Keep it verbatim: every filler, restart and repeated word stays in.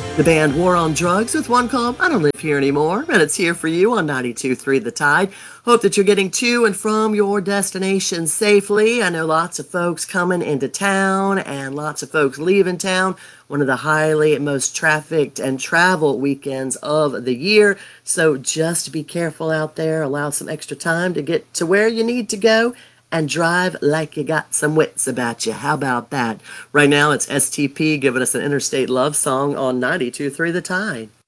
The band War on Drugs with one called I Don't Live Here Anymore, and it's here for you on ninety-two point three The Tide. Hope that you're getting to and from your destination safely. I know lots of folks coming into town and lots of folks leaving town. One of the highly most trafficked and travel weekends of the year. So just be careful out there. Allow some extra time to get to where you need to go and drive like you got some wits about you. How about that? Right now, it's S T P giving us an interstate love song on ninety-two point three The Tide.